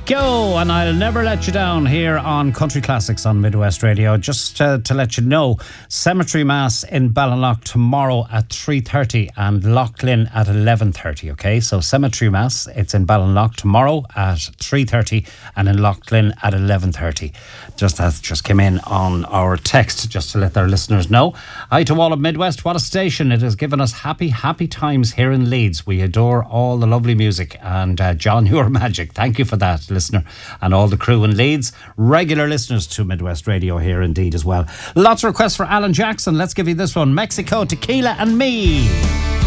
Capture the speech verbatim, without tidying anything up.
Go, and I'll never let you down here on Country Classics on Midwest Radio. Just uh, to let you know, Cemetery Mass in Ballinlough tomorrow at three thirty and Loughlin at eleven thirty, okay? So Cemetery Mass, it's in Ballinlough tomorrow at three thirty and in Loughlin at eleven thirty. Just that just came in on our text, just to let our listeners know. Hi to all of Midwest, what a station. It has given us happy, happy times here in Leeds. We adore all the lovely music, and uh, John, you're magic. Thank you for that, listener, and all the crew in Leeds. Regular listeners to Midwest Radio here indeed as well. Lots of requests for Alan Jackson. Let's give you this one, Mexico, Tequila and Me.